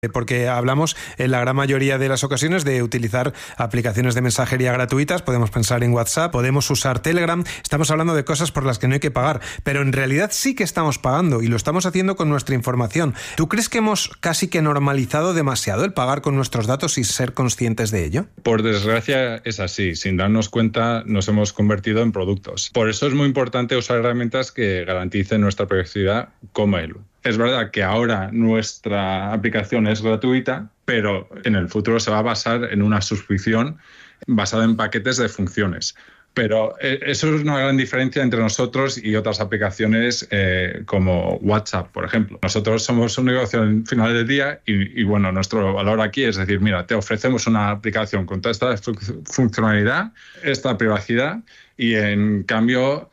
Porque hablamos en la gran mayoría de las ocasiones de utilizar aplicaciones de mensajería gratuitas. Podemos pensar en WhatsApp, podemos usar Telegram. Estamos hablando de cosas por las que no hay que pagar, pero en realidad sí que estamos pagando y lo estamos haciendo con nuestra información. ¿Tú crees que hemos casi que normalizado demasiado el pagar con nuestros datos y ser conscientes de ello? Por desgracia es así. Sin darnos cuenta nos hemos convertido en productos. Por eso es muy importante usar herramientas que garanticen nuestra privacidad como Elu. Es verdad que ahora nuestra aplicación es gratuita, pero en el futuro se va a basar en una suscripción basada en paquetes de funciones. Pero eso es una gran diferencia entre nosotros y otras aplicaciones como WhatsApp, por ejemplo. Nosotros somos un negocio al final del día y bueno, nuestro valor aquí es decir, mira, te ofrecemos una aplicación con toda esta funcionalidad, esta privacidad, y en cambio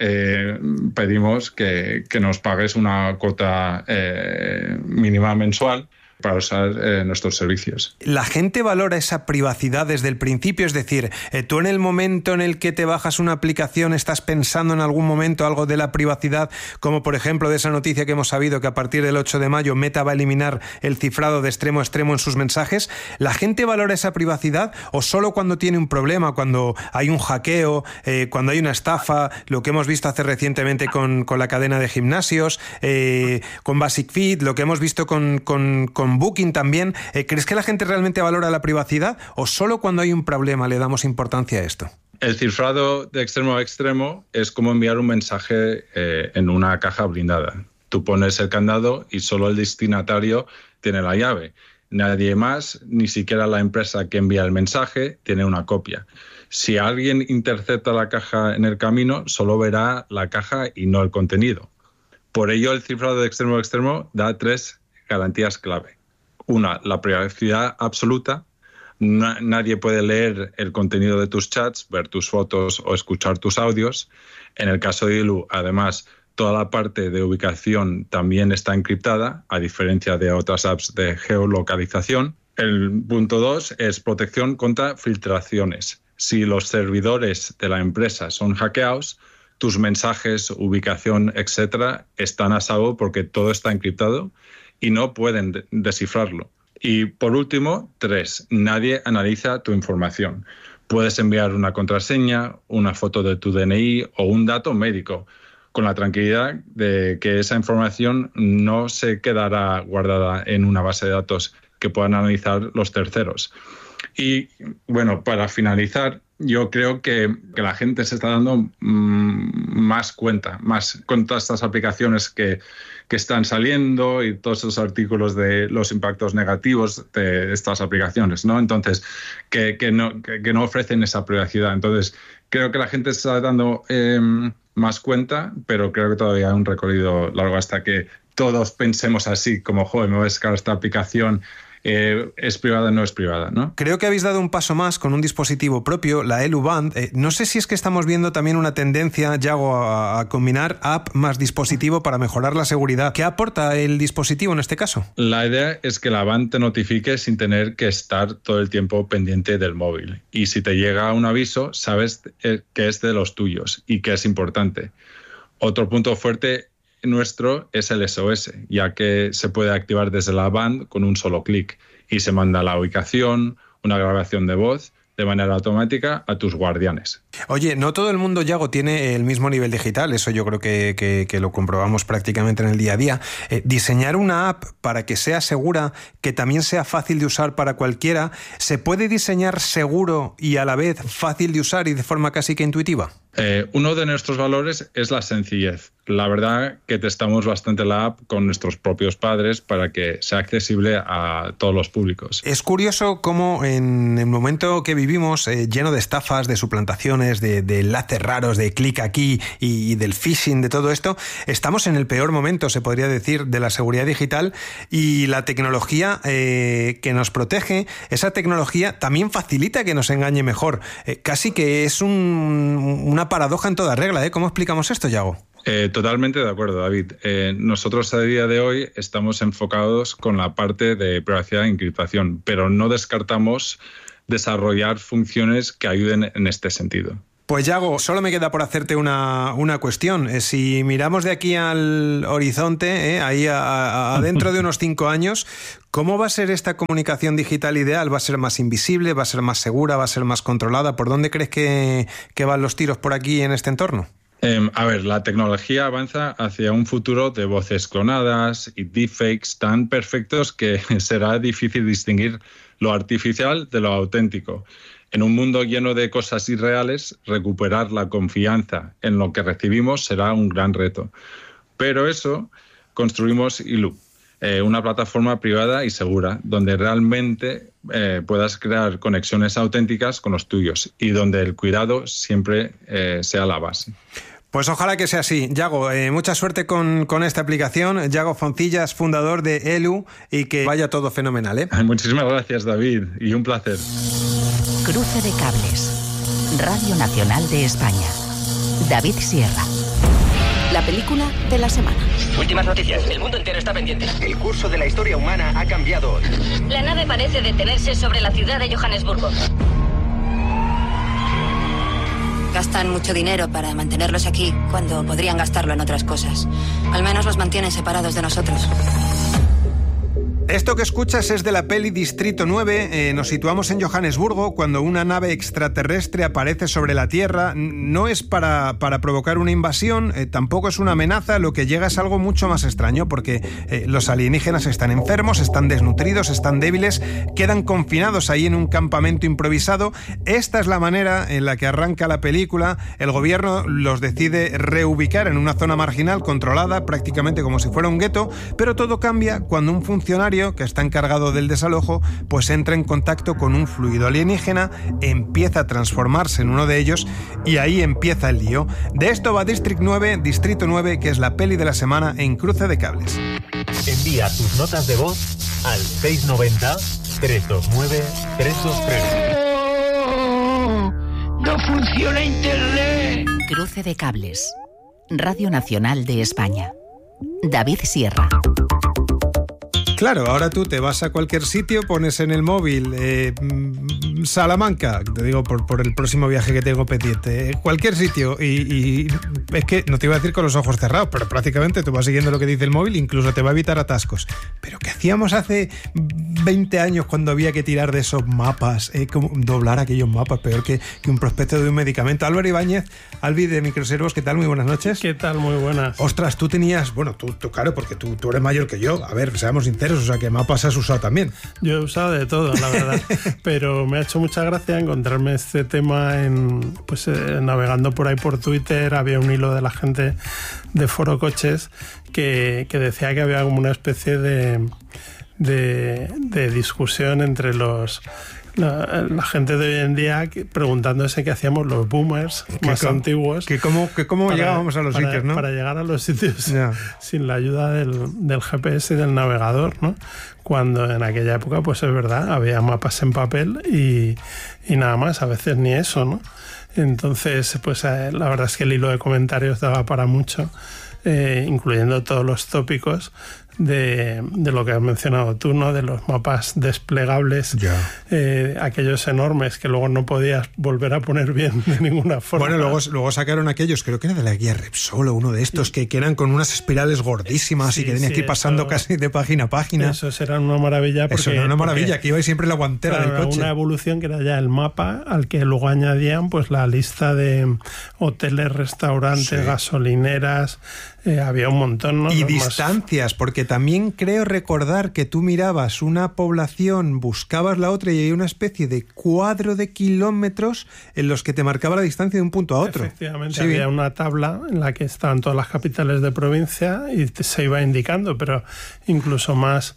pedimos que nos pagues una cuota mínima mensual para usar nuestros servicios. ¿La gente valora esa privacidad desde el principio? Es decir, tú en el momento en el que te bajas una aplicación estás pensando en algún momento algo de la privacidad, como por ejemplo de esa noticia que hemos sabido que a partir del 8 de mayo Meta va a eliminar el cifrado de extremo a extremo en sus mensajes. ¿La gente valora esa privacidad o solo cuando tiene un problema, cuando hay un hackeo, cuando hay una estafa, lo que hemos visto hace recientemente con la cadena de gimnasios, con Basic Fit, lo que hemos visto con Booking también? ¿Crees que la gente realmente valora la privacidad o solo cuando hay un problema le damos importancia a esto? El cifrado de extremo a extremo es como enviar un mensaje en una caja blindada. Tú pones el candado y solo el destinatario tiene la llave. Nadie más, ni siquiera la empresa que envía el mensaje, tiene una copia. Si alguien intercepta la caja en el camino, solo verá la caja y no el contenido. Por ello, el cifrado de extremo a extremo da 3 garantías clave. Una, la privacidad absoluta. Nadie puede leer el contenido de tus chats, ver tus fotos o escuchar tus audios. En el caso de Elu, además, toda la parte de ubicación también está encriptada, a diferencia de otras apps de geolocalización. El punto 2 es protección contra filtraciones. Si los servidores de la empresa son hackeados, tus mensajes, ubicación, etcétera, están a salvo porque todo está encriptado y no pueden descifrarlo. Y por último, 3, nadie analiza tu información. Puedes enviar una contraseña, una foto de tu DNI o un dato médico, con la tranquilidad de que esa información no se quedará guardada en una base de datos que puedan analizar los terceros. Y bueno, para finalizar, yo creo que la gente se está dando más cuenta, más con todas estas aplicaciones que están saliendo y todos esos artículos de los impactos negativos de estas aplicaciones, ¿no? Entonces, que no ofrecen esa privacidad. Entonces, creo que la gente se está dando más cuenta, pero creo que todavía hay un recorrido largo hasta que todos pensemos así, como, joder, me voy a descargar esta aplicación, es privada o no es privada, ¿no? Creo que habéis dado un paso más con un dispositivo propio, la Elu Band. No sé si es que estamos viendo también una tendencia, Yago, a combinar app más dispositivo para mejorar la seguridad. ¿Qué aporta el dispositivo en este caso? La idea es que la Band te notifique sin tener que estar todo el tiempo pendiente del móvil. Y si te llega un aviso, sabes que es de los tuyos y que es importante. Otro punto fuerte nuestro es el SOS, ya que se puede activar desde la Band con un solo clic y se manda la ubicación, una grabación de voz de manera automática a tus guardianes. Oye, no todo el mundo, Yago, tiene el mismo nivel digital, eso yo creo que lo comprobamos prácticamente en el día a día. Diseñar una app para que sea segura, que también sea fácil de usar para cualquiera, ¿se puede diseñar seguro y a la vez fácil de usar y de forma casi que intuitiva? Uno de nuestros valores es la sencillez. La verdad que testamos bastante la app con nuestros propios padres para que sea accesible a todos los públicos. Es curioso cómo en el momento que vivimos, lleno de estafas, de suplantaciones, de enlaces raros, de clic aquí y del phishing, de todo esto, estamos en el peor momento, se podría decir, de la seguridad digital, y la tecnología que nos protege, esa tecnología también facilita que nos engañe mejor. Casi que es una paradoja en toda regla, ¿eh? ¿Cómo explicamos esto, Yago? Totalmente de acuerdo, David. Nosotros a día de hoy estamos enfocados con la parte de privacidad e encriptación, pero no descartamos desarrollar funciones que ayuden en este sentido. Pues Yago, solo me queda por hacerte una cuestión. Si miramos de aquí al horizonte, ahí adentro de unos 5 años, ¿cómo va a ser esta comunicación digital ideal? ¿Va a ser más invisible? ¿Va a ser más segura? ¿Va a ser más controlada? ¿Por dónde crees que van los tiros por aquí en este entorno? A ver, la tecnología avanza hacia un futuro de voces clonadas y deepfakes tan perfectos que será difícil distinguir lo artificial de lo auténtico. En un mundo lleno de cosas irreales, recuperar la confianza en lo que recibimos será un gran reto. Pero eso construimos Ilu, una plataforma privada y segura, donde realmente puedas crear conexiones auténticas con los tuyos y donde el cuidado siempre sea la base. Pues ojalá que sea así. Yago, mucha suerte con esta aplicación. Yago Foncillas, fundador de Elu, y que vaya todo fenomenal, ¿eh? Muchísimas gracias, David, y un placer. Cruce de cables. Radio Nacional de España. David Sierra. La película de la semana. Últimas noticias. El mundo entero está pendiente. El curso de la historia humana ha cambiado. La nave parece detenerse sobre la ciudad de Johannesburgo. Gastan mucho dinero para mantenerlos aquí cuando podrían gastarlo en otras cosas. Al menos los mantienen separados de nosotros. Esto que escuchas es de la peli Distrito 9. Nos situamos en Johannesburgo cuando una nave extraterrestre aparece sobre la Tierra. No es para provocar una invasión, tampoco es una amenaza. Lo que llega es algo mucho más extraño, porque los alienígenas están enfermos, están desnutridos, están débiles, quedan confinados ahí en un campamento improvisado. Esta es la manera en la que arranca la película. El gobierno los decide reubicar en una zona marginal controlada, prácticamente como si fuera un gueto, pero todo cambia cuando un funcionario que está encargado del desalojo pues entra en contacto con un fluido alienígena, empieza a transformarse en uno de ellos y ahí empieza el lío. De esto va Distrito 9, que es la peli de la semana en Cruce de Cables. Envía tus notas de voz al 690-329-323. ¡No funciona Internet! Cruce de Cables. Radio Nacional de España. David Sierra. Claro, ahora tú te vas a cualquier sitio, pones en el móvil Salamanca, te digo por el próximo viaje que tengo pendiente, cualquier sitio, y es que no te iba a decir con los ojos cerrados, pero prácticamente tú vas siguiendo lo que dice el móvil, incluso te va a evitar atascos. Pero ¿qué hacíamos hace 20 años cuando había que tirar de esos mapas, como doblar aquellos mapas, peor que un prospecto de un medicamento? Álvaro Ibáñez, Albi de Microservos, ¿qué tal? Muy buenas noches. ¿Qué tal? Muy buenas. Ostras, tú tenías, bueno, tú claro, porque tú eres mayor que yo, a ver, seamos sinceros, o sea que mapas has usado también. Yo he usado de todo, la verdad, pero me ha hecho mucha gracia encontrarme este tema navegando por ahí por Twitter. Había un hilo de la gente de Foro Coches que decía que había como una especie de discusión entre la gente de hoy en día preguntándose qué hacíamos los boomers más antiguos. ¿Cómo llegábamos a los sitios, ¿no? Para llegar a los sitios sin la ayuda del GPS y del navegador, ¿no? Cuando en aquella época, pues es verdad, había mapas en papel y nada más, a veces ni eso, ¿no? Entonces, pues la verdad es que el hilo de comentarios daba para mucho, incluyendo todos los tópicos de lo que has mencionado tú, ¿no? De los mapas desplegables, aquellos enormes que luego no podías volver a poner bien de ninguna forma. Bueno, luego sacaron aquellos, creo que era de la guía Repsol o uno de estos, que eran con unas espirales gordísimas y que tenías que ir pasando casi de página a página. Eso era una maravilla. Eso era una maravilla, que iba siempre la guantera del coche. Una evolución que era ya el mapa, al que luego añadían pues la lista de hoteles, restaurantes, gasolineras. Había un montón, ¿no? Y distancias, porque también creo recordar que tú mirabas una población, buscabas la otra y hay una especie de cuadro de kilómetros en los que te marcaba la distancia de un punto a otro. Efectivamente, había una tabla en la que estaban todas las capitales de provincia y se iba indicando, pero incluso más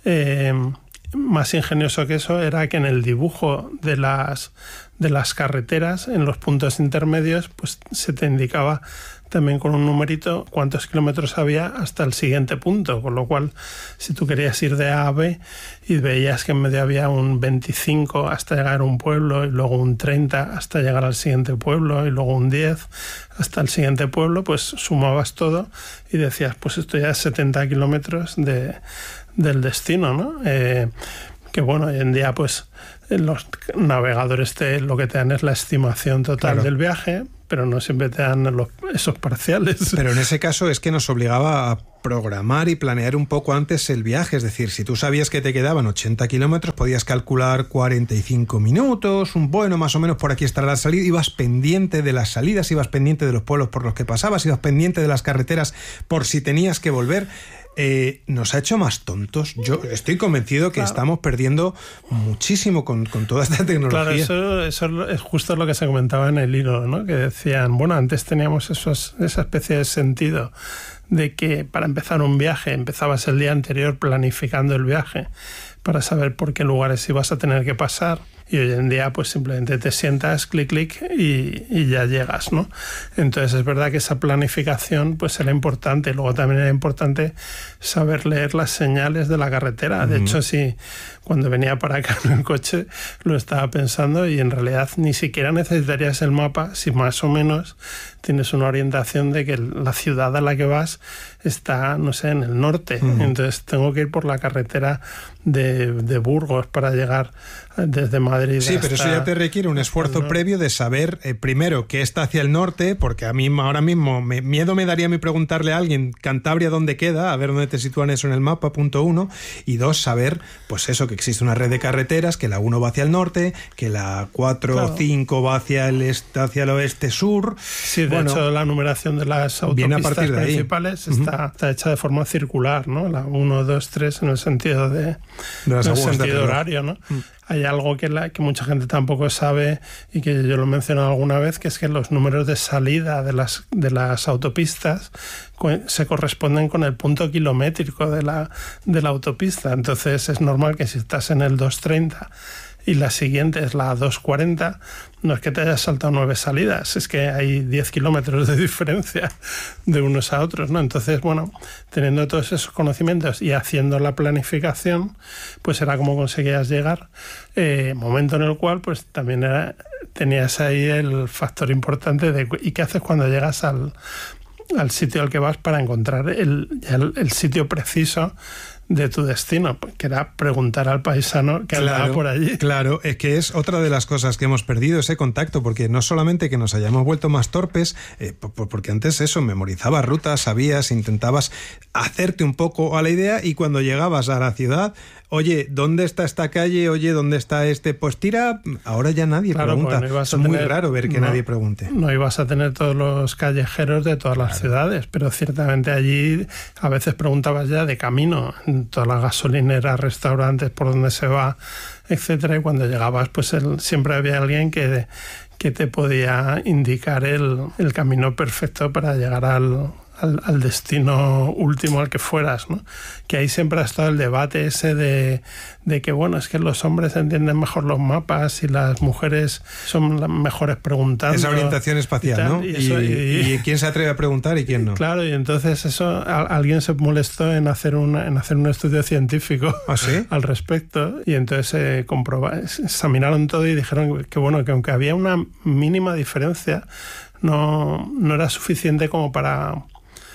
ingenioso que eso era que en el dibujo de las carreteras, en los puntos intermedios, pues se te indicaba también con un numerito cuántos kilómetros había hasta el siguiente punto, con lo cual si tú querías ir de A a B y veías que en medio había un 25 hasta llegar a un pueblo y luego un 30 hasta llegar al siguiente pueblo y luego un 10 hasta el siguiente pueblo, pues sumabas todo y decías, pues esto ya es 70 kilómetros del destino, ¿no? bueno, hoy en día pues los navegadores lo que te dan es la estimación total del viaje, pero no siempre te dan esos parciales. Pero en ese caso es que nos obligaba a programar y planear un poco antes el viaje. Es decir, si tú sabías que te quedaban 80 kilómetros, podías calcular 45 minutos, bueno, más o menos por aquí estará la salida. Ibas pendiente de las salidas, ibas pendiente de los pueblos por los que pasabas, ibas pendiente de las carreteras por si tenías que volver. Nos ha hecho más tontos. Yo estoy convencido que estamos perdiendo muchísimo con toda esta tecnología. Claro, eso es justo lo que se comentaba en el hilo, ¿no? Que decían, bueno, antes teníamos esa especie de sentido de que para empezar un viaje empezabas el día anterior planificando el viaje para saber por qué lugares ibas a tener que pasar. Y hoy en día pues simplemente te sientas, clic, clic y ya llegas, ¿no? Entonces es verdad que esa planificación pues era importante. Luego también era importante saber leer las señales de la carretera. De hecho, sí, cuando venía para acá en el coche lo estaba pensando y en realidad ni siquiera necesitarías el mapa si más o menos tienes una orientación de que la ciudad a la que vas está, no sé, en el norte. Entonces tengo que ir por la carretera de Burgos para llegar desde Madrid. Sí, pero eso ya te requiere un esfuerzo previo de saber, primero, que está hacia el norte, porque a mí ahora mismo miedo me daría a mí preguntarle a alguien Cantabria dónde queda, a ver dónde te sitúan eso en el mapa, punto 1, y 2, saber, pues eso, que existe una red de carreteras, que la 1 va hacia el norte, que la 4 o 5 va hacia el oeste-sur. Sí, de hecho la numeración de las autopistas principales está hecha de forma circular, ¿no? La 1, 2, 3 en el sentido horario, ¿no? Hay algo que mucha gente tampoco sabe y que yo lo he mencionado alguna vez, que es que los números de salida de las autopistas se corresponden con el punto kilométrico de la autopista. Entonces es normal que si estás en el 230 y la siguiente es la 240, no es que te hayas saltado 9 salidas, es que hay 10 kilómetros de diferencia de unos a otros, ¿no? Entonces, bueno, teniendo todos esos conocimientos y haciendo la planificación, pues era como conseguías llegar, momento en el cual pues también tenías ahí el factor importante de ¿y qué haces cuando llegas al sitio al que vas para encontrar el sitio preciso de tu destino, que era preguntar al paisano que andaba por allí. Claro, es que es otra de las cosas que hemos perdido, ese contacto, porque no solamente que nos hayamos vuelto más torpes, porque antes eso, memorizabas rutas, sabías, intentabas hacerte un poco a la idea y cuando llegabas a la ciudad, oye, ¿dónde está esta calle? Oye, ¿dónde está este? Pues tira, ahora ya nadie pregunta. No es muy raro ver que nadie pregunte. No ibas a tener todos los callejeros de todas las ciudades, pero ciertamente allí a veces preguntabas ya de camino, en todas las gasolineras, restaurantes, por donde se va, etcétera, y cuando llegabas pues siempre había alguien que te podía indicar el camino perfecto para llegar al destino último al que fueras, ¿no? Que ahí siempre ha estado el debate ese de que, bueno, es que los hombres entienden mejor los mapas y las mujeres son las mejores preguntando. Esa orientación espacial, ¿no? Y quién se atreve a preguntar y quién no. Claro, y entonces eso, alguien se molestó en hacer un estudio científico al respecto, y entonces examinaron todo y dijeron que, bueno, que aunque había una mínima diferencia, no era suficiente como para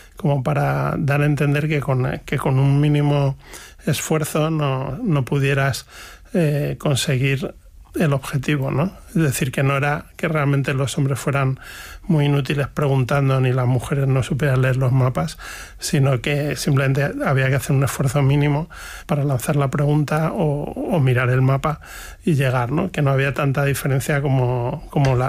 dar a entender que con un mínimo esfuerzo no pudieras conseguir el objetivo, ¿no? Es decir, que no era que realmente los hombres fueran muy inútiles preguntando ni las mujeres no supieran leer los mapas, sino que simplemente había que hacer un esfuerzo mínimo para lanzar la pregunta o mirar el mapa y llegar, ¿no? Que no había tanta diferencia como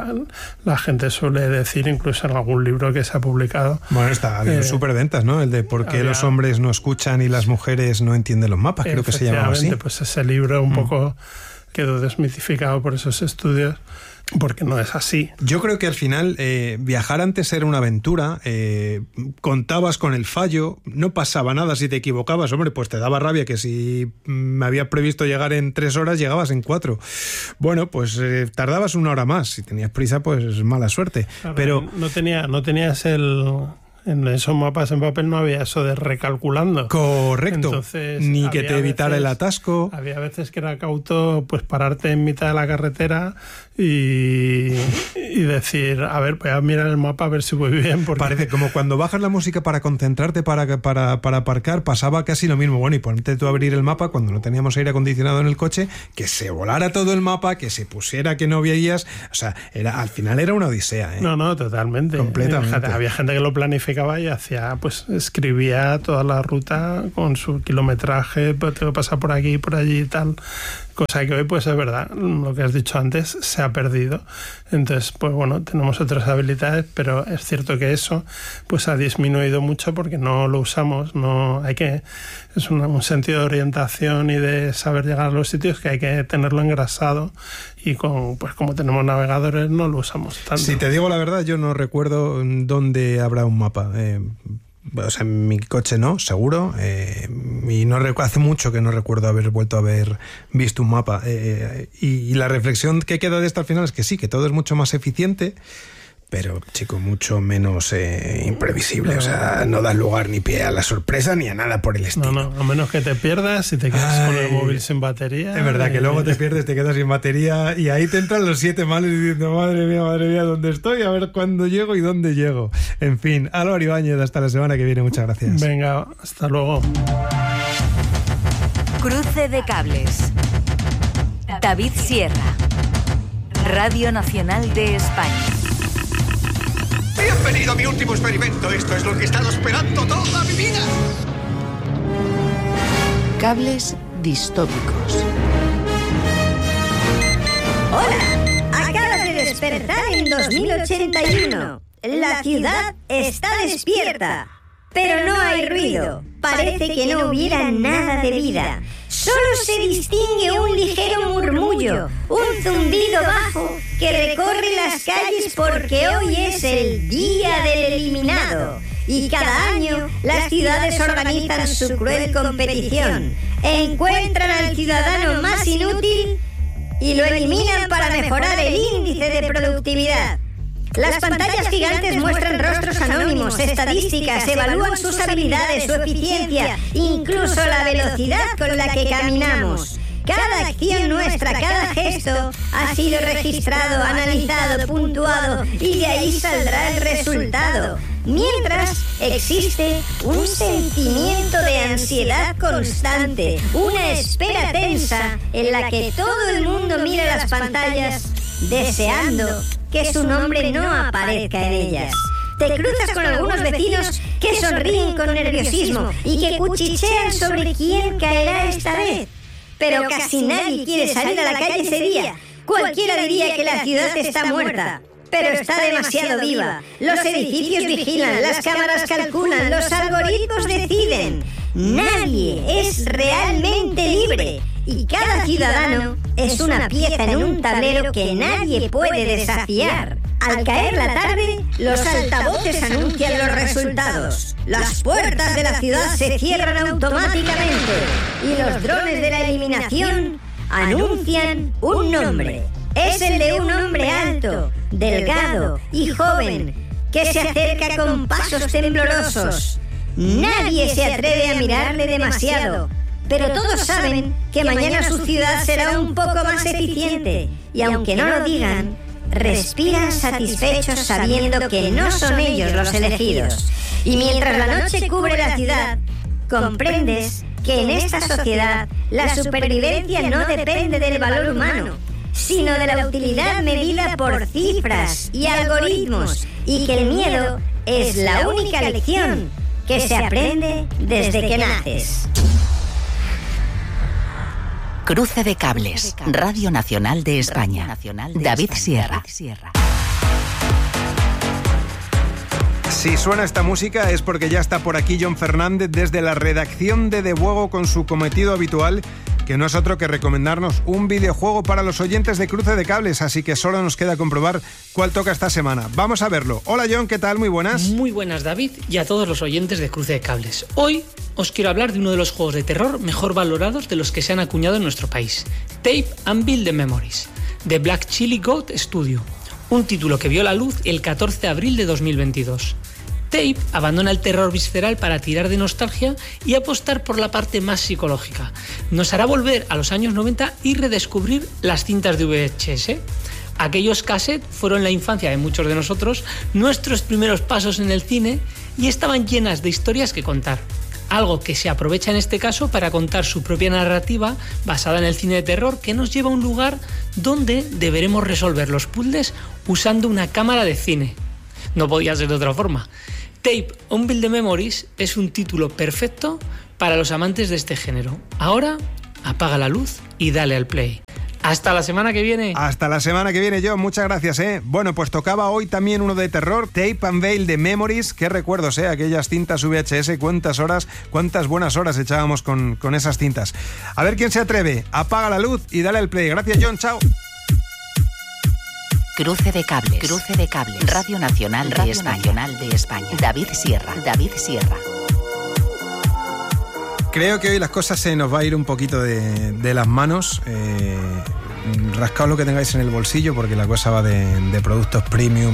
la gente suele decir, incluso en algún libro que se ha publicado. Bueno, está habiendo superventas, ¿no? El de por qué los hombres no escuchan y las mujeres no entienden los mapas, creo que se llamaba así. Pues ese libro un poco quedó desmitificado por esos estudios, porque no es así. Yo creo que al final viajar antes era una aventura, contabas con el fallo, no pasaba nada si te equivocabas, hombre, pues te daba rabia que si me había previsto llegar en 3 horas, llegabas en 4. Bueno, pues tardabas 1 hora más, si tenías prisa, pues mala suerte. Claro, pero no tenías En esos mapas en papel no había eso de recalculando. Correcto. Entonces, ni que te evitara el atasco. Había veces que era cauto pues pararte en mitad de la carretera y decir, a ver, voy a mirar el mapa a ver si voy bien. Porque... Parece como cuando bajas la música para concentrarte para aparcar, pasaba casi lo mismo. Bueno, y ponte tú a abrir el mapa cuando no teníamos aire acondicionado en el coche, que se volara todo el mapa, que se pusiera que no veías. O sea, al final era una odisea, ¿eh? No, totalmente. Completamente. Había gente que lo planificaba y hacía, pues escribía toda la ruta con su kilometraje, pues tengo que pasar por aquí, por allí y tal. Cosa que hoy, pues es verdad, lo que has dicho antes, se ha perdido. Entonces, pues bueno, tenemos otras habilidades, pero es cierto que eso pues ha disminuido mucho porque no lo usamos. Es un sentido de orientación y de saber llegar a los sitios que hay que tenerlo engrasado, y pues como tenemos navegadores no lo usamos tanto. Si te digo la verdad, yo no recuerdo dónde habrá un mapa. O sea, en mi coche no, seguro, y hace mucho que no recuerdo haber vuelto a haber visto un mapa, y la reflexión que queda de esto al final es que sí, que todo es mucho más eficiente, pero, chico, mucho menos imprevisible. O sea, no da lugar ni pie a la sorpresa ni a nada por el estilo. No, a menos que te pierdas y te quedas con el móvil sin batería. Es verdad que luego te pierdes, te quedas sin batería y ahí te entran los 7 males diciendo, madre mía, ¿dónde estoy? A ver cuándo llego y dónde llego. En fin, Álvaro Ibáñez, hasta la semana que viene. Muchas gracias. Venga, hasta luego. Cruce de cables. David Sierra. Radio Nacional de España. Bienvenido a mi último experimento. Esto es lo que he estado esperando toda mi vida. Cables distópicos. Hola, acabas de despertar en 2081. La ciudad está despierta, pero no hay ruido. Parece que no hubiera nada de vida. Solo se distingue un ligero murmullo, un zumbido bajo que recorre las calles porque hoy es el Día del Eliminado. Y cada año las ciudades organizan su cruel competición. Encuentran al ciudadano más inútil y lo eliminan para mejorar el índice de productividad. Las pantallas gigantes muestran rostros anónimos, estadísticas, evalúan sus habilidades, su eficiencia, incluso la velocidad con la que caminamos. Cada acción nuestra, cada gesto ha sido registrado, analizado, puntuado, y de ahí saldrá el resultado. Mientras existe un sentimiento de ansiedad constante, una espera tensa en la que todo el mundo mira las pantallas deseando que su nombre no aparezca en ellas. Te cruzas con algunos vecinos que sonríen con nerviosismo y que cuchichean sobre quién caerá esta vez. Pero casi nadie quiere salir a la calle ese día. Cualquiera diría que la ciudad está muerta, pero está demasiado viva. Los edificios vigilan, las cámaras calculan, los algoritmos deciden. Nadie es realmente libre. Y cada ciudadano es una pieza en un tablero que nadie puede desafiar. Al caer la tarde, los altavoces anuncian los resultados. Las puertas de la ciudad se cierran automáticamente y los drones de la eliminación anuncian un nombre. Es el de un hombre alto, delgado y joven que se acerca con pasos temblorosos. Nadie se atreve a mirarle demasiado, pero todos saben que mañana su ciudad será un poco más eficiente, y aunque no lo digan, respiran satisfechos sabiendo que no son ellos los elegidos. Y mientras la noche cubre la ciudad, comprendes que en esta sociedad la supervivencia no depende del valor humano, sino de la utilidad medida por cifras y algoritmos, y que el miedo es la única lección que se aprende desde que naces. Cruce de cables, Radio Nacional de España. David Sierra. Si suena esta música es porque ya está por aquí John Fernández desde la redacción de De Buego con su cometido habitual, que no es otro que recomendarnos un videojuego para los oyentes de Cruce de Cables, así que solo nos queda comprobar cuál toca esta semana. Vamos a verlo. Hola John, ¿qué tal? Muy buenas. Muy buenas, David, y a todos los oyentes de Cruce de Cables. Hoy os quiero hablar de uno de los juegos de terror mejor valorados de los que se han acuñado en nuestro país, Tape and Build the Memories, de Black Chili Goat Studio, un título que vio la luz el 14 de abril de 2022. Tape abandona el terror visceral para tirar de nostalgia y apostar por la parte más psicológica. Nos hará volver a los años 90 y redescubrir las cintas de VHS. Aquellos cassettes fueron la infancia de muchos de nosotros, nuestros primeros pasos en el cine, y estaban llenas de historias que contar. Algo que se aprovecha en este caso para contar su propia narrativa basada en el cine de terror, que nos lleva a un lugar donde deberemos resolver los puzzles usando una cámara de cine. No podía ser de otra forma. Tape Unveiled Memories es un título perfecto para los amantes de este género. Ahora, apaga la luz y dale al play. Hasta la semana que viene. Hasta la semana que viene, John. Muchas gracias, ¿eh? Bueno, pues tocaba hoy también uno de terror, Tape Unveiled Memories. Qué recuerdos, ¿eh? Aquellas cintas VHS, cuántas buenas horas echábamos con esas cintas. A ver quién se atreve. Apaga la luz y dale al play. Gracias, John. Chao. Cruce de cables. Radio Nacional de España. David Sierra. Creo que hoy las cosas se nos va a ir un poquito de las manos. Rascaos lo que tengáis en el bolsillo, porque la cosa va de productos premium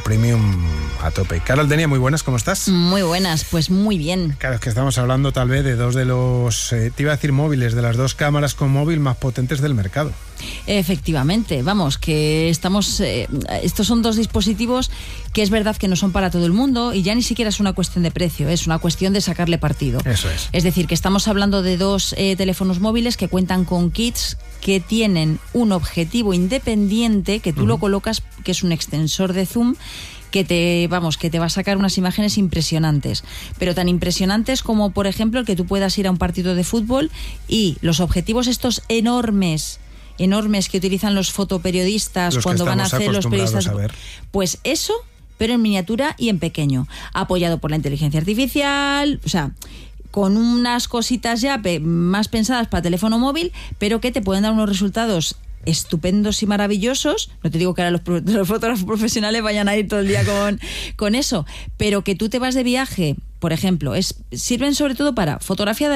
a tope. Carol Denia, muy buenas, ¿cómo estás? Muy buenas, pues muy bien. Claro, es que estamos hablando tal vez de dos de los, te iba a decir móviles, de las dos cámaras con móvil más potentes del mercado. Efectivamente, vamos, que estamos... estos son dos dispositivos que es verdad que no son para todo el mundo, y ya ni siquiera es una cuestión de precio, es una cuestión de sacarle partido. Eso es. Es decir, que estamos hablando de dos teléfonos móviles que cuentan con kits que tienen un objetivo independiente, que tú lo colocas, que es un extensor de zoom, que te va a sacar unas imágenes impresionantes, pero tan impresionantes como, por ejemplo, el que tú puedas ir a un partido de fútbol, y los objetivos estos enormes que utilizan los fotoperiodistas cuando van a hacer los periodistas, pues eso, pero en miniatura y en pequeño, apoyado por la inteligencia artificial, o sea, con unas cositas ya más pensadas para teléfono móvil, pero que te pueden dar unos resultados estupendos y maravillosos. No te digo que ahora los fotógrafos profesionales vayan a ir todo el día con eso, pero que tú te vas de viaje, por ejemplo, sirven sobre todo para fotografía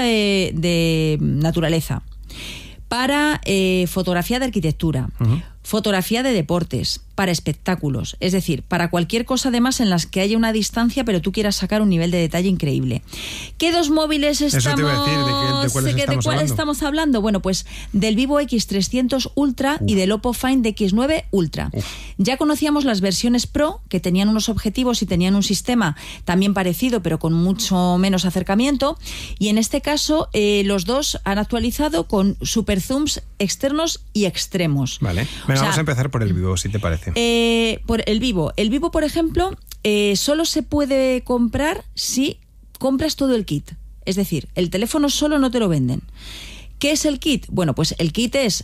de naturaleza, para fotografía de arquitectura, fotografía de deportes, para espectáculos, es decir, para cualquier cosa además en las que haya una distancia pero tú quieras sacar un nivel de detalle increíble. ¿Qué dos móviles estamos? Eso te iba a decir, ¿de cuáles estamos hablando? Bueno, pues del Vivo X300 Ultra y del Oppo Find X9 Ultra. Ya conocíamos las versiones Pro, que tenían unos objetivos y tenían un sistema también parecido pero con mucho menos acercamiento, y en este caso los dos han actualizado con super zooms externos y extremos. Vale, vamos a empezar por el Vivo, si te parece. Por el Vivo, por ejemplo, solo se puede comprar si compras todo el kit. Es decir, el teléfono solo no te lo venden. ¿Qué es el kit? Bueno, pues el kit es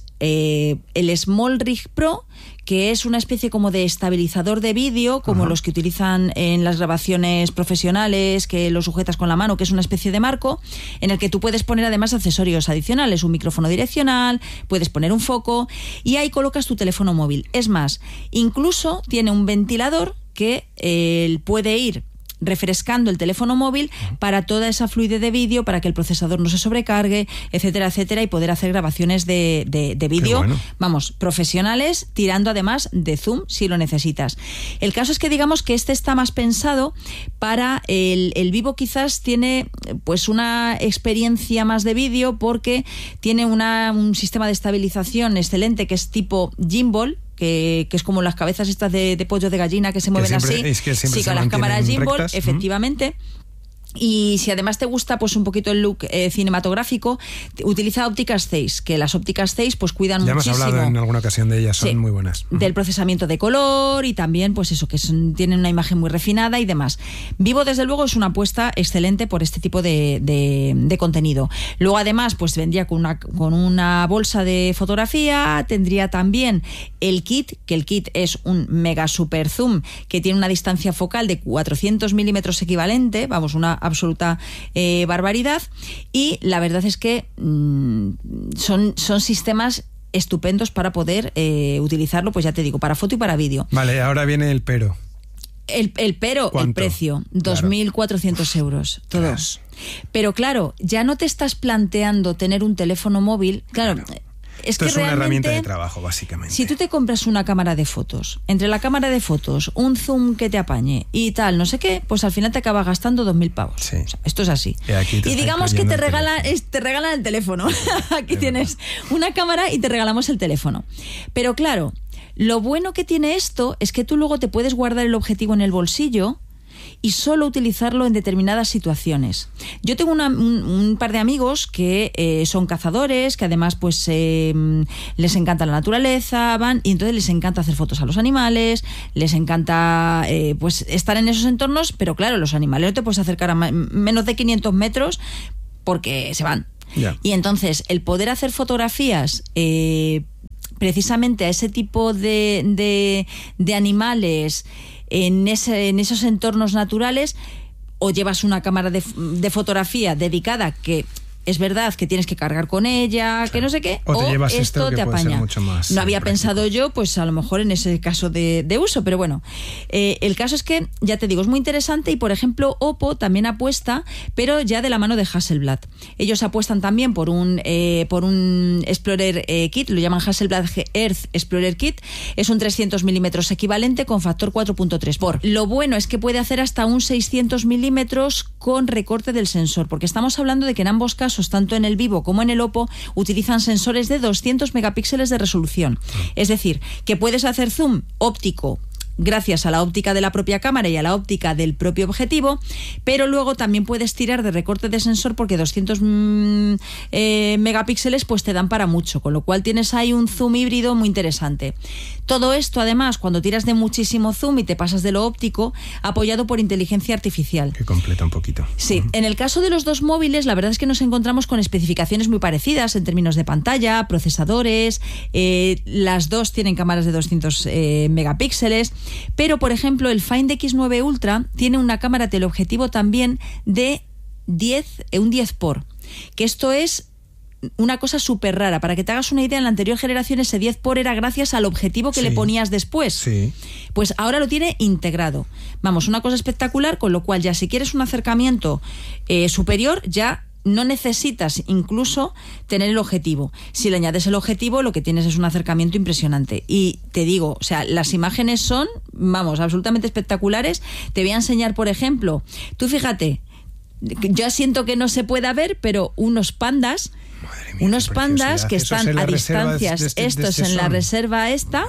el Small Rig Pro, que es una especie como de estabilizador de vídeo, como los que utilizan en las grabaciones profesionales, que lo sujetas con la mano, que es una especie de marco, en el que tú puedes poner además accesorios adicionales, un micrófono direccional, puedes poner un foco, y ahí colocas tu teléfono móvil. Es más, incluso tiene un ventilador que puede ir refrescando el teléfono móvil para toda esa fluidez de vídeo, para que el procesador no se sobrecargue, etcétera, etcétera, y poder hacer grabaciones de vídeo, profesionales, tirando además de zoom si lo necesitas. El caso es que digamos que este está más pensado para el Vivo, quizás tiene pues una experiencia más de vídeo, porque tiene un sistema de estabilización excelente que es tipo gimbal, que es como las cabezas estas de pollo de gallina que se mueven así, sí, con las cámaras gimbal, rectas. Efectivamente. Y si además te gusta pues un poquito el look cinematográfico, utiliza ópticas Zeiss, que las ópticas Zeiss pues cuidan muchísimo. Ya hemos hablado en alguna ocasión de ellas, son muy buenas. Del procesamiento de color, y también pues eso, que tienen una imagen muy refinada y demás. Vivo, desde luego, es una apuesta excelente por este tipo de contenido. Luego además pues vendría con una bolsa de fotografía, tendría también el kit, que el kit es un mega super zoom que tiene una distancia focal de 400 milímetros equivalente, una absoluta barbaridad, y la verdad es que son sistemas estupendos para poder utilizarlo, pues ya te digo, para foto y para vídeo. Vale, ahora viene el pero. El pero, ¿cuánto? El precio, 2.400 euros, todo. Pero claro, ya no te estás planteando tener un teléfono móvil, claro. Esto es una herramienta de trabajo, básicamente. Si tú te compras una cámara de fotos, entre la cámara de fotos, un zoom que te apañe y tal, no sé qué, pues al final te acabas gastando 2.000 pavos. Sí. O sea, esto es así. Y digamos que te regalan el teléfono. Aquí tienes una cámara y te regalamos el teléfono. Pero claro, lo bueno que tiene esto es que tú luego te puedes guardar el objetivo en el bolsillo y solo utilizarlo en determinadas situaciones. Yo tengo un par de amigos que son cazadores, que además pues les encanta la naturaleza, van y entonces les encanta hacer fotos a los animales, les encanta pues estar en esos entornos, pero claro, los animales no te puedes acercar a menos de 500 metros porque se van. Yeah. Y entonces el poder hacer fotografías precisamente a ese tipo de animales en esos entornos naturales, o llevas una cámara de fotografía dedicada que es verdad que tienes que cargar con ella, que no sé qué, o te llevas esto te apaña. Mucho más no había práctico. Pensado yo, pues a lo mejor en ese caso de uso, pero bueno, el caso es que, ya te digo, es muy interesante y por ejemplo Oppo también apuesta, pero ya de la mano de Hasselblad. Ellos apuestan también por un Explorer Kit, lo llaman Hasselblad Earth Explorer Kit, es un 300 milímetros equivalente con factor 4.3 por. Lo bueno es que puede hacer hasta un 600 milímetros con recorte del sensor, porque estamos hablando de que en ambos casos, tanto en el Vivo como en el Oppo, utilizan sensores de 200 megapíxeles de resolución. Es decir, que puedes hacer zoom óptico gracias a la óptica de la propia cámara y a la óptica del propio objetivo, pero luego también puedes tirar de recorte de sensor porque 200 megapíxeles pues te dan para mucho, con lo cual tienes ahí un zoom híbrido muy interesante. Todo esto, además, cuando tiras de muchísimo zoom y te pasas de lo óptico, apoyado por inteligencia artificial. Que completa un poquito. Sí, en el caso de los dos móviles, la verdad es que nos encontramos con especificaciones muy parecidas en términos de pantalla, procesadores, las dos tienen cámaras de 200 megapíxeles, pero, por ejemplo, el Find X9 Ultra tiene una cámara teleobjetivo también de un 10 por, que esto es una cosa súper rara. Para que te hagas una idea, en la anterior generación ese 10 por era gracias al objetivo que le ponías después. Sí. Pues ahora lo tiene integrado. Vamos, una cosa espectacular, con lo cual ya si quieres un acercamiento superior, ya no necesitas incluso tener el objetivo. Si le añades el objetivo, lo que tienes es un acercamiento impresionante. Y te digo, o sea, las imágenes son, vamos, absolutamente espectaculares. Te voy a enseñar, por ejemplo, tú fíjate, yo siento que no se pueda ver, pero unos pandas, que están a distancias, estos en la reserva esta.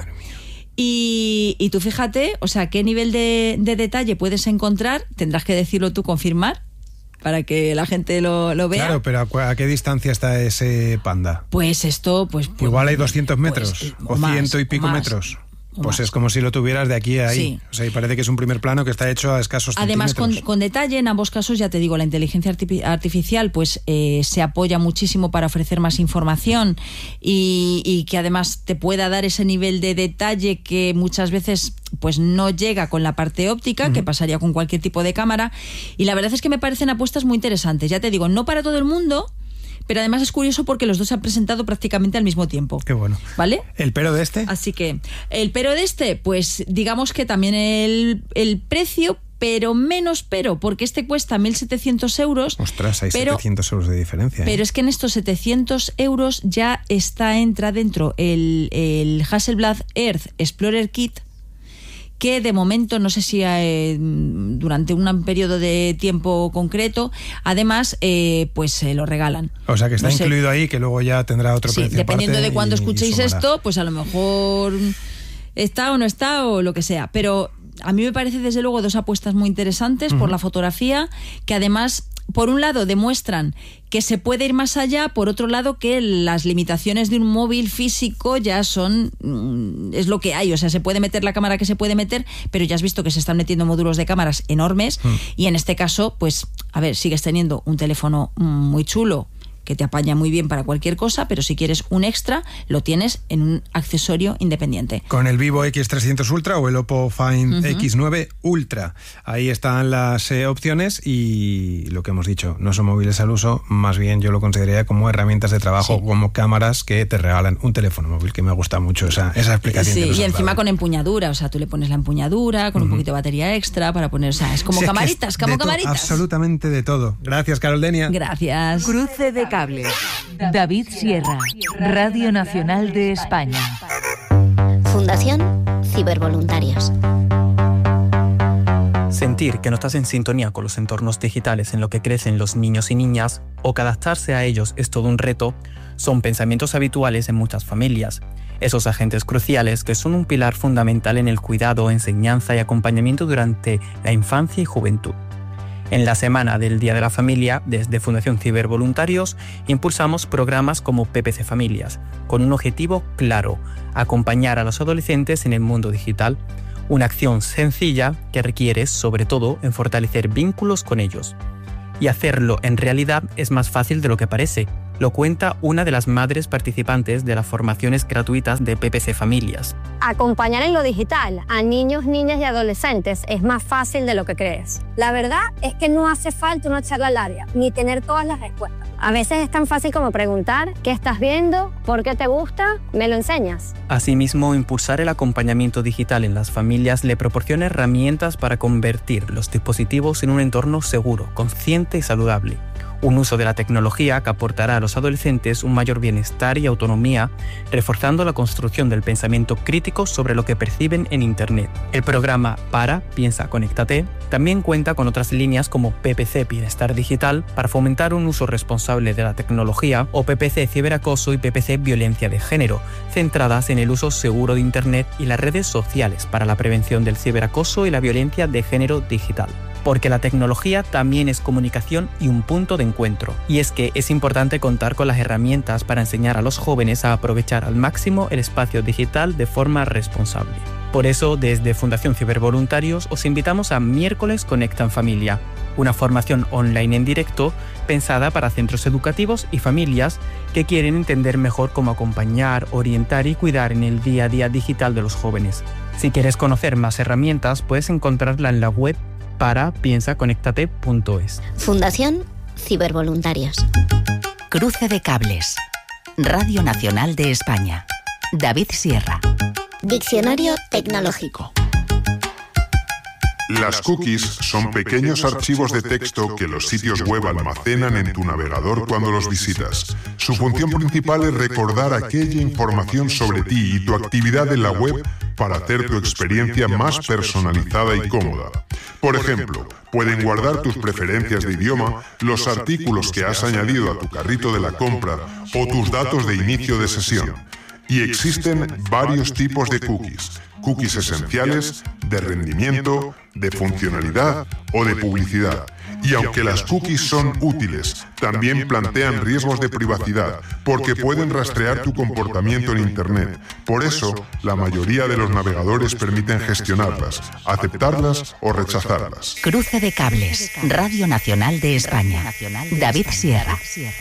Y tú fíjate, o sea, qué nivel de detalle puedes encontrar, tendrás que decirlo tú, confirmar, para que la gente lo vea. Claro, pero ¿a qué distancia está ese panda? Pues esto, pues igual hay 200 metros, o más, 100 y pico metros. Pues es como si lo tuvieras de aquí a ahí. Sí. O sea, y parece que es un primer plano que está hecho a escasos Además, centímetros. con detalle, en ambos casos, ya te digo, la inteligencia artificial pues se apoya muchísimo para ofrecer más información y que además te pueda dar ese nivel de detalle que muchas veces pues no llega con la parte óptica, que pasaría con cualquier tipo de cámara. Y la verdad es que me parecen apuestas muy interesantes. Ya te digo, no para todo el mundo, pero además es curioso porque los dos se han presentado prácticamente al mismo tiempo. Qué bueno. ¿Vale? ¿El pero de este? Así que, el pero de este, pues digamos que también el precio, pero menos pero, porque este cuesta 1.700 euros. Ostras, hay 700 euros de diferencia. Pero es que en estos 700 euros ya entra dentro el Hasselblad Earth Explorer Kit, que de momento, no sé si durante un periodo de tiempo concreto, además, pues se lo regalan. O sea que está incluido ahí, que luego ya tendrá otro precio. Dependiendo de cuándo escuchéis esto, pues a lo mejor está o no está o lo que sea. Pero a mí me parece desde luego dos apuestas muy interesantes por la fotografía, que además, por un lado, demuestran que se puede ir más allá, por otro lado, que las limitaciones de un móvil físico ya es lo que hay. O sea, se puede meter la cámara que se puede meter, pero ya has visto que se están metiendo módulos de cámaras enormes y en este caso, pues, a ver, sigues teniendo un teléfono muy chulo, que te apaña muy bien para cualquier cosa, pero si quieres un extra, lo tienes en un accesorio independiente. Con el Vivo X300 Ultra o el Oppo Find X9 Ultra. Ahí están las opciones y lo que hemos dicho, no son móviles al uso, más bien yo lo consideraría como herramientas de trabajo, como cámaras que te regalan un teléfono móvil, que me gusta mucho esa explicación. Sí, que nos y has encima dado. con empuñadura, o sea, tú le pones la empuñadura con un poquito de batería extra para poner, o sea, es como camaritas, como camaritas. Absolutamente de todo. Gracias, Carol Denia. Gracias. Cruce de Cables. David Sierra, Radio Nacional de España. Fundación Cibervoluntarios. Sentir que no estás en sintonía con los entornos digitales en los que crecen los niños y niñas, o que adaptarse a ellos es todo un reto, son pensamientos habituales en muchas familias. Esos agentes cruciales que son un pilar fundamental en el cuidado, enseñanza y acompañamiento durante la infancia y juventud. En la semana del Día de la Familia, desde Fundación Cibervoluntarios, impulsamos programas como PPC Familias, con un objetivo claro: acompañar a los adolescentes en el mundo digital. Una acción sencilla que requiere, sobre todo, en fortalecer vínculos con ellos. Y hacerlo en realidad es más fácil de lo que parece. Lo cuenta una de las madres participantes de las formaciones gratuitas de PPC Familias. Acompañar en lo digital a niños, niñas y adolescentes es más fácil de lo que crees. La verdad es que no hace falta una charla larga, ni tener todas las respuestas. A veces es tan fácil como preguntar: ¿qué estás viendo? ¿Por qué te gusta? ¿Me lo enseñas? Asimismo, impulsar el acompañamiento digital en las familias le proporciona herramientas para convertir los dispositivos en un entorno seguro, consciente y saludable. Un uso de la tecnología que aportará a los adolescentes un mayor bienestar y autonomía, reforzando la construcción del pensamiento crítico sobre lo que perciben en Internet. El programa Para, Piensa, Conéctate también cuenta con otras líneas como PPC Bienestar Digital para fomentar un uso responsable de la tecnología, o PPC Ciberacoso y PPC Violencia de Género, centradas en el uso seguro de Internet y las redes sociales para la prevención del ciberacoso y la violencia de género digital. Porque la tecnología también es comunicación y un punto de encuentro. Y es que es importante contar con las herramientas para enseñar a los jóvenes a aprovechar al máximo el espacio digital de forma responsable. Por eso, desde Fundación Cibervoluntarios os invitamos a Miércoles Conecta en Familia, una formación online en directo pensada para centros educativos y familias que quieren entender mejor cómo acompañar, orientar y cuidar en el día a día digital de los jóvenes. Si quieres conocer más herramientas, puedes encontrarla en la web para piensaconectate.es. Fundación Cibervoluntarios. Cruce de cables. Radio Nacional de España. David Sierra. Diccionario tecnológico. Las cookies son pequeños archivos de texto que los sitios web almacenan en tu navegador cuando los visitas. Su función principal es recordar aquella información sobre ti y tu actividad en la web para hacer tu experiencia más personalizada y cómoda. Por ejemplo, pueden guardar tus preferencias de idioma, los artículos que has añadido a tu carrito de la compra o tus datos de inicio de sesión. Y existen varios tipos de cookies. Cookies esenciales, de rendimiento, de funcionalidad o de publicidad. Y aunque las cookies son útiles, también plantean riesgos de privacidad, porque pueden rastrear tu comportamiento en Internet. Por eso, la mayoría de los navegadores permiten gestionarlas, aceptarlas o rechazarlas. Cruce de cables. Radio Nacional de España. David Sierra.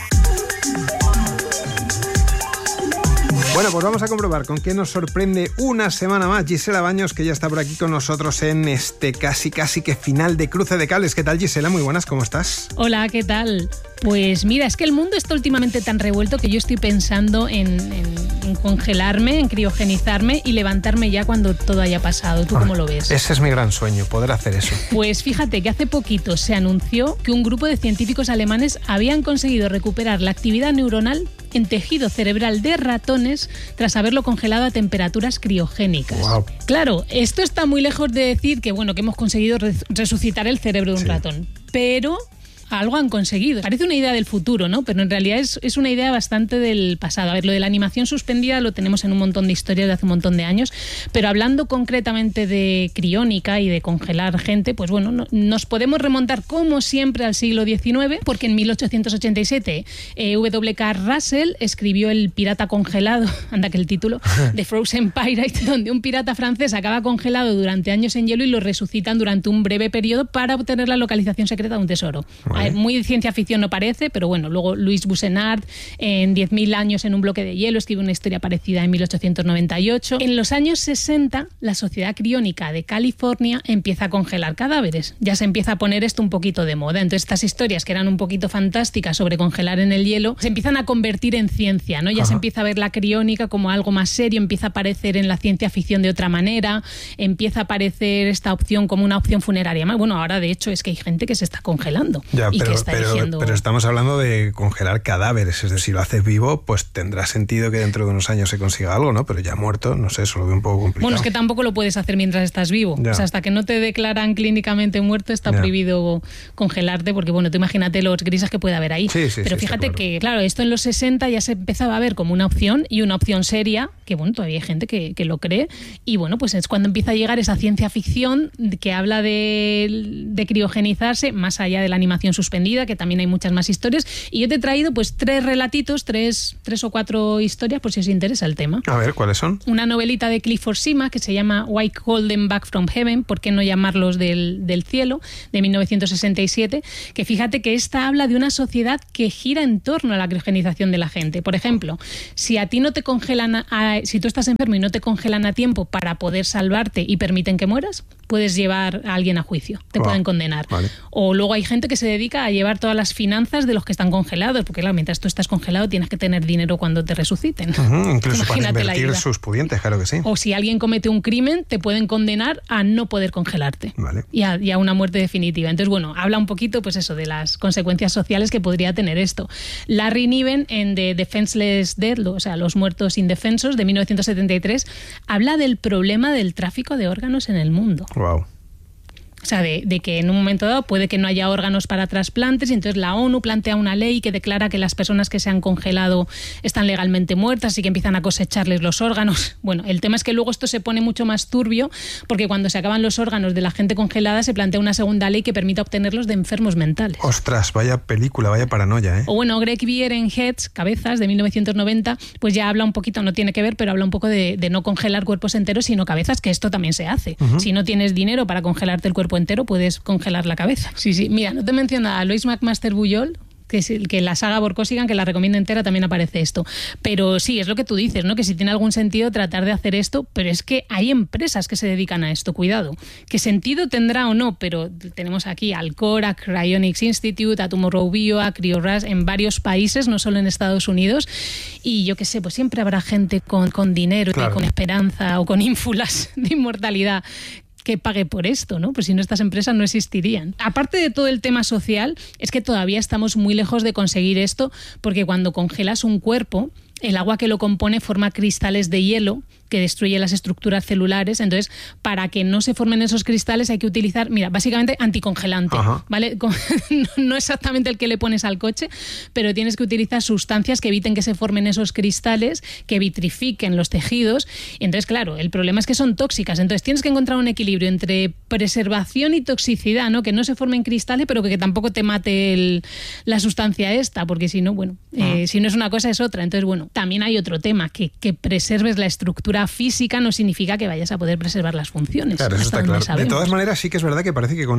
Bueno, pues vamos a comprobar con qué nos sorprende una semana más Gisela Baños, que ya está por aquí con nosotros en este casi que final de Cruce de Cables. ¿Qué tal, Gisela? Muy buenas, ¿cómo estás? Hola, ¿qué tal? Pues mira, es que el mundo está últimamente tan revuelto que yo estoy pensando en congelarme, en criogenizarme y levantarme ya cuando todo haya pasado. ¿Tú cómo lo ves? Ese es mi gran sueño, poder hacer eso. Pues fíjate que hace poquito se anunció que un grupo de científicos alemanes habían conseguido recuperar la actividad neuronal en tejido cerebral de ratones tras haberlo congelado a temperaturas criogénicas. Wow. Claro, esto está muy lejos de decir que, bueno, que hemos conseguido resucitar el cerebro de un ratón, pero algo han conseguido. Parece una idea del futuro, ¿no? Pero en realidad es una idea bastante del pasado. A ver, lo de la animación suspendida lo tenemos en un montón de historias de hace un montón de años, pero hablando concretamente de criónica y de congelar gente, pues bueno, nos podemos remontar como siempre al siglo XIX, porque en 1887 W.K. Russell escribió El pirata congelado, anda que el título, de Frozen Pirate, donde un pirata francés acaba congelado durante años en hielo y lo resucitan durante un breve periodo para obtener la localización secreta de un tesoro. Muy de ciencia ficción no parece, pero bueno, luego Louis Boussenard en 10.000 años en un bloque de hielo escribe una historia parecida en 1898. En los años 60, la Sociedad Criónica de California empieza a congelar cadáveres. Ya se empieza a poner esto un poquito de moda. Entonces estas historias que eran un poquito fantásticas sobre congelar en el hielo se empiezan a convertir en ciencia, ¿no? Ya se empieza a ver la criónica como algo más serio, empieza a aparecer en la ciencia ficción de otra manera, empieza a aparecer esta opción como una opción funeraria. Bueno, ahora de hecho es que hay gente que se está congelando. Ya. Ya, y que está eligiendo... pero estamos hablando de congelar cadáveres, es decir, si lo haces vivo, pues tendrá sentido que dentro de unos años se consiga algo, ¿no? Pero ya muerto, no sé, eso lo veo un poco complicado. Bueno, es que tampoco lo puedes hacer mientras estás vivo. Ya. O sea, hasta que no te declaran clínicamente muerto está prohibido congelarte, porque bueno, tú imagínate los grises que puede haber ahí. Sí, pero fíjate que, claro, esto en los 60 ya se empezaba a ver como una opción, y una opción seria, que bueno, todavía hay gente que lo cree, y bueno, pues es cuando empieza a llegar esa ciencia ficción que habla de criogenizarse, más allá de la animación suspendida, que también hay muchas más historias, y yo te he traído pues 3 relatitos, tres o 4 historias, por si os interesa el tema. A ver, ¿cuáles son? Una novelita de Clifford Sima que se llama Why Call Them Back from Heaven, ¿por qué no llamarlos del cielo?, de 1967, que fíjate que esta habla de una sociedad que gira en torno a la criogenización de la gente. Por ejemplo, si a ti no te congelan, si tú estás enfermo y no te congelan a tiempo para poder salvarte y permiten que mueras, puedes llevar a alguien a juicio, te pueden condenar. Vale. O luego hay gente que se dedica a llevar todas las finanzas de los que están congelados, porque claro, mientras tú estás congelado tienes que tener dinero cuando te resuciten. Incluso para invertir sus pudientes, claro que sí. O si alguien comete un crimen, te pueden condenar a no poder congelarte. Vale. Y a una muerte definitiva. Entonces, bueno, habla un poquito, pues eso, de las consecuencias sociales que podría tener esto. Larry Niven, en The Defenseless Dead, o sea, Los muertos indefensos, de 1973, habla del problema del tráfico de órganos en el mundo. Wow. O sea, de que en un momento dado puede que no haya órganos para trasplantes, y entonces la ONU plantea una ley que declara que las personas que se han congelado están legalmente muertas y que empiezan a cosecharles los órganos. Bueno, el tema es que luego esto se pone mucho más turbio, porque cuando se acaban los órganos de la gente congelada se plantea una segunda ley que permita obtenerlos de enfermos mentales. Ostras, vaya película, vaya paranoia, ¿eh? O bueno, Greg Beer en Heads, Cabezas, de 1990, pues ya habla un poquito, no tiene que ver, pero habla un poco de no congelar cuerpos enteros, sino cabezas, que esto también se hace. Si no tienes dinero para congelarte el cuerpo entero, puedes congelar la cabeza. Sí. Mira, no te menciona a Lois McMaster Bujold, que es el que la saga Borkosigan, que la recomiendo entera, también aparece esto. Pero sí, es lo que tú dices, ¿no? Que si tiene algún sentido tratar de hacer esto, pero es que hay empresas que se dedican a esto, cuidado. ¿Qué sentido tendrá o no? Pero tenemos aquí a Alcor, a Cryonics Institute, a Tomorrow Bio, a CryoRush, en varios países, no solo en Estados Unidos. Y yo qué sé, pues siempre habrá gente con dinero, claro, y con esperanza o con ínfulas de inmortalidad que pague por esto, ¿no? Pues si no, estas empresas no existirían. Aparte de todo el tema social, es que todavía estamos muy lejos de conseguir esto, porque cuando congelas un cuerpo, el agua que lo compone forma cristales de hielo que destruye las estructuras celulares. Entonces, para que no se formen esos cristales hay que utilizar, mira, básicamente anticongelante, ¿vale? No exactamente el que le pones al coche, pero tienes que utilizar sustancias que eviten que se formen esos cristales, que vitrifiquen los tejidos. Entonces, claro, el problema es que son tóxicas. Entonces, tienes que encontrar un equilibrio entre preservación y toxicidad, ¿no? Que no se formen cristales, pero que tampoco te mate la sustancia esta, porque si no, bueno, si no es una cosa es otra. Entonces, bueno, también hay otro tema, que preserves la estructura física no significa que vayas a poder preservar las funciones. Claro, eso está claro. De todas maneras, sí que es verdad que parece que con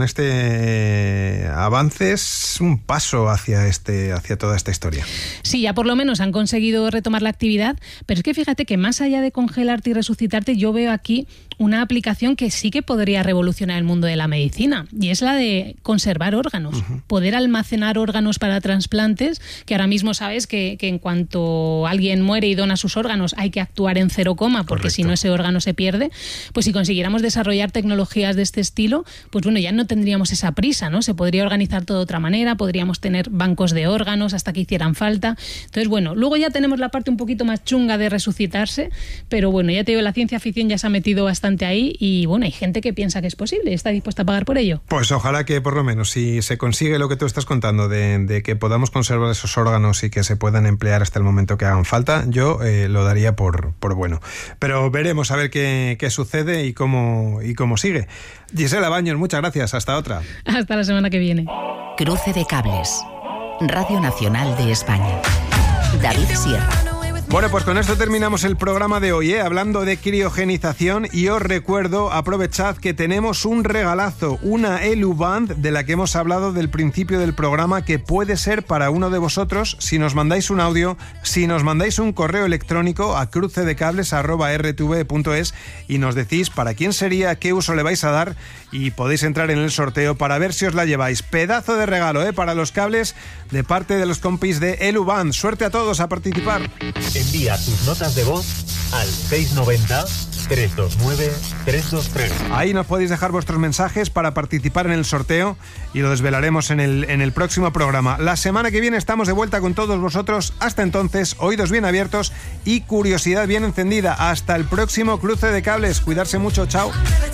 este avance es un paso hacia toda esta historia. Sí, ya por lo menos han conseguido retomar la actividad, pero es que fíjate que más allá de congelarte y resucitarte, yo veo aquí una aplicación que sí que podría revolucionar el mundo de la medicina, y es la de conservar órganos, poder almacenar órganos para trasplantes, que ahora mismo sabes que en cuanto alguien muere y dona sus órganos hay que actuar en 0, porque si no ese órgano se pierde. Pues si consiguiéramos desarrollar tecnologías de este estilo, pues bueno, ya no tendríamos esa prisa, ¿no? Se podría organizar todo de otra manera, podríamos tener bancos de órganos hasta que hicieran falta. Entonces, bueno, luego ya tenemos la parte un poquito más chunga de resucitarse, pero bueno, ya te digo, la ciencia ficción ya se ha metido bastante ahí, y bueno, hay gente que piensa que es posible y está dispuesta a pagar por ello. Pues ojalá que por lo menos, si se consigue lo que tú estás contando, de que podamos conservar esos órganos y que se puedan emplear hasta el momento que hagan falta, yo lo daría por bueno. Pero veremos a ver qué sucede y cómo sigue. Gisela Baños, muchas gracias. Hasta otra. Hasta la semana que viene. Cruce de cables. Radio Nacional de España. David Sierra. Bueno, pues con esto terminamos el programa de hoy, hablando de criogenización, y os recuerdo, aprovechad que tenemos un regalazo, una Eluband de la que hemos hablado del principio del programa, que puede ser para uno de vosotros si nos mandáis un audio, si nos mandáis un correo electrónico a crucedecables@rtv.es y nos decís para quién sería, qué uso le vais a dar, y podéis entrar en el sorteo para ver si os la lleváis. Pedazo de regalo, para los cables, de parte de los compis de Eluband. Suerte a todos a participar. Envía tus notas de voz al 690 329-323. Ahí nos podéis dejar vuestros mensajes para participar en el sorteo y lo desvelaremos en el próximo programa. La semana que viene estamos de vuelta con todos vosotros. Hasta entonces, oídos bien abiertos y curiosidad bien encendida. Hasta el próximo Cruce de Cables. Cuidarse mucho. Chao.